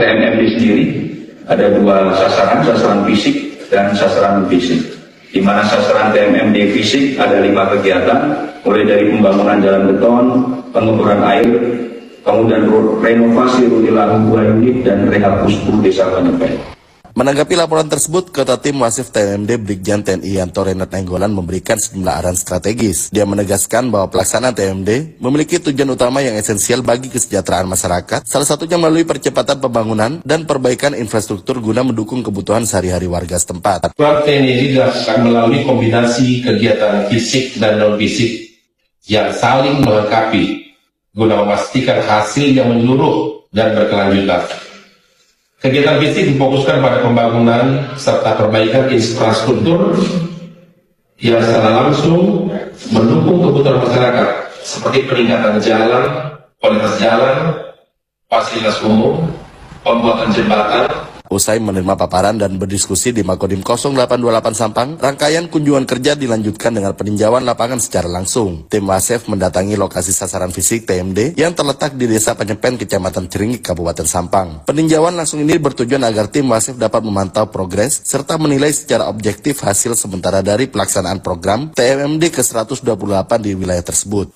TMMD sendiri ada dua sasaran fisik dan sasaran fisik. Di mana sasaran TMMD fisik ada 5 kegiatan, mulai dari pembangunan jalan beton, pengemburan air, kemudian renovasi Rutilangu 2 unit dan rehab puspul desa Panyepen. Menanggapi laporan tersebut, Ketua Tim Wasif TMMD Brigjen TNI Yanto Renat Nainggolan memberikan sejumlah arahan strategis. Dia menegaskan bahwa pelaksanaan TMMD memiliki tujuan utama yang esensial bagi kesejahteraan masyarakat, salah satunya melalui percepatan pembangunan dan perbaikan infrastruktur guna mendukung kebutuhan sehari-hari warga setempat. Program TMMD dilakukan melalui kombinasi kegiatan fisik dan non-fisik yang saling melengkapi guna memastikan hasil yang menyeluruh dan berkelanjutan. Kegiatan fisik difokuskan pada pembangunan serta perbaikan infrastruktur yang secara langsung mendukung kebutuhan masyarakat seperti peningkatan jalan, kualitas jalan, fasilitas umum, pembuatan jembatan. Usai menerima paparan dan berdiskusi di Makodim 0828 Sampang, rangkaian kunjungan kerja dilanjutkan dengan peninjauan lapangan secara langsung. Tim Wasif mendatangi lokasi sasaran fisik TMD yang terletak di Desa Panyepen, Kecamatan Ciringik, Kabupaten Sampang. Peninjauan langsung ini bertujuan agar tim Wasif dapat memantau progres serta menilai secara objektif hasil sementara dari pelaksanaan program TMMD ke-128 di wilayah tersebut.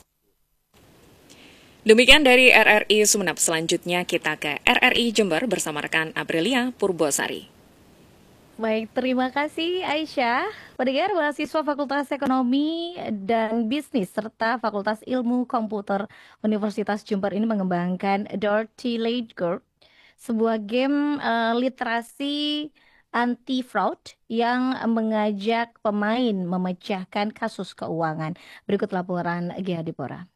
Demikian dari RRI Sumeneb. Selanjutnya kita ke RRI Jember bersama rekan Aprilia Purbosari. Baik, terima kasih Aisyah. Pendengar, mahasiswa Fakultas Ekonomi dan Bisnis serta Fakultas Ilmu Komputer Universitas Jember ini mengembangkan Dirty Ledger, sebuah game literasi anti-fraud yang mengajak pemain memecahkan kasus keuangan. Berikut laporan Gia Dipora.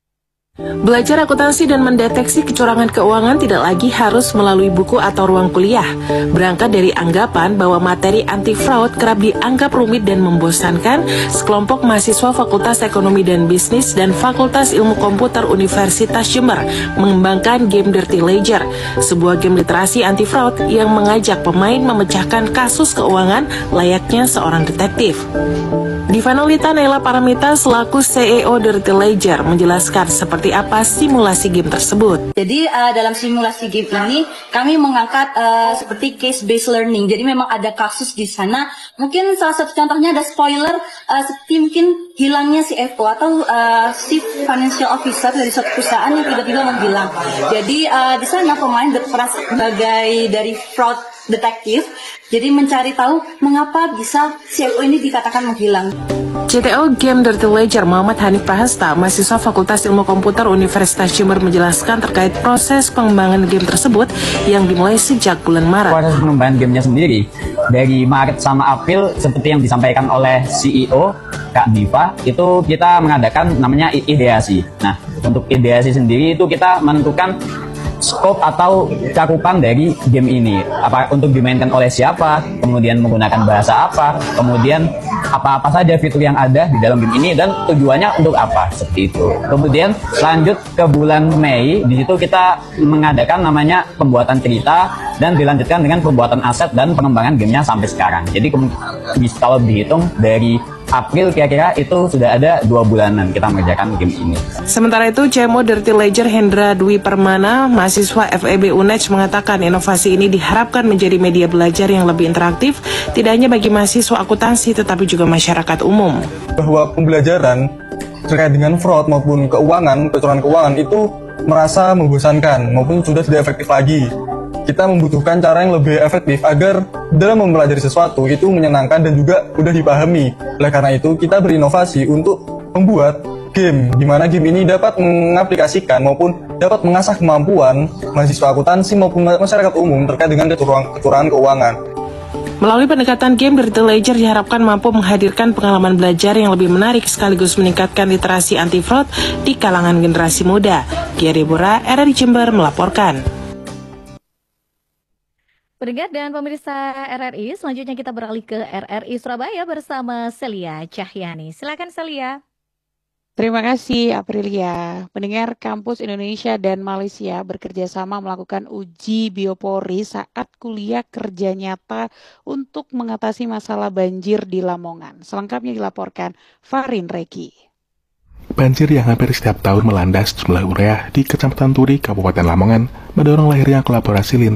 Belajar akuntansi dan mendeteksi kecurangan keuangan tidak lagi harus melalui buku atau ruang kuliah. Berangkat dari anggapan bahwa materi anti-fraud kerap dianggap rumit dan membosankan, sekelompok mahasiswa Fakultas Ekonomi dan Bisnis dan Fakultas Ilmu Komputer Universitas Jember mengembangkan game Dirty Ledger, sebuah game literasi anti-fraud yang mengajak pemain memecahkan kasus keuangan layaknya seorang detektif. Divanolita Naila Paramita selaku CEO Dirty Ledger menjelaskan seperti apa simulasi game tersebut. Jadi dalam simulasi game ini kami mengangkat seperti case based learning. Jadi memang ada kasus di sana. Mungkin salah satu contohnya ada spoiler seperti mungkin hilangnya CFO atau Chief Financial Officer dari suatu perusahaan yang tiba-tiba menghilang. Jadi di sana pemain berperan sebagai dari fraud detektif. Jadi mencari tahu mengapa bisa CFO ini dikatakan menghilang. CTO Game Dirty Ledger Muhammad Hanif Prahasta, mahasiswa Fakultas Ilmu Komputer Universitas Jember menjelaskan terkait proses pengembangan game tersebut yang dimulai sejak bulan Maret. Proses pengembangan gamenya sendiri dari Maret sama April seperti yang disampaikan oleh CEO Kak Diva, itu kita mengadakan namanya ideasi. Nah, untuk ideasi sendiri itu kita menentukan scope atau cakupan dari game ini, apa untuk dimainkan oleh siapa, kemudian menggunakan bahasa apa, kemudian apa-apa saja fitur yang ada di dalam game ini dan tujuannya untuk apa, seperti itu. Kemudian lanjut ke bulan Mei, di situ kita mengadakan namanya pembuatan cerita dan dilanjutkan dengan pembuatan aset dan pengembangan gamenya sampai sekarang. Jadi kalau dihitung dari April kira-kira itu sudah ada 2 bulanan kita mengerjakan game ini. Sementara itu, CMO Dirty Ledger Hendra Dwi Permana, mahasiswa FEB UNED mengatakan inovasi ini diharapkan menjadi media belajar yang lebih interaktif, tidak hanya bagi mahasiswa akuntansi tetapi juga masyarakat umum. Bahwa pembelajaran terkait dengan fraud maupun keuangan, kecurangan keuangan itu merasa membosankan maupun sudah tidak efektif lagi. Kita membutuhkan cara yang lebih efektif agar dalam mempelajari sesuatu itu menyenangkan dan juga mudah dipahami. Oleh karena itu, kita berinovasi untuk membuat game, di mana game ini dapat mengaplikasikan maupun dapat mengasah kemampuan mahasiswa akuntansi maupun masyarakat umum terkait dengan kecurangan keuangan. Melalui pendekatan game, Dirty Ledger diharapkan mampu menghadirkan pengalaman belajar yang lebih menarik sekaligus meningkatkan literasi anti-fraud di kalangan generasi muda. Gia Deborah, RRI Jember melaporkan. Pendengar dan pemirsa RRI, selanjutnya kita beralih ke RRI Surabaya bersama Celia Cahyani. Silakan Celia. Terima kasih Aprilia. Pendengar, Kampus Indonesia dan Malaysia bekerja sama melakukan uji biopori saat kuliah kerja nyata untuk mengatasi masalah banjir di Lamongan. Selengkapnya dilaporkan Farin Reki. Banjir yang hampir setiap tahun melanda sejumlah wilayah di Kecamatan Turi, Kabupaten Lamongan, mendorong lahirnya kolaborasi lintas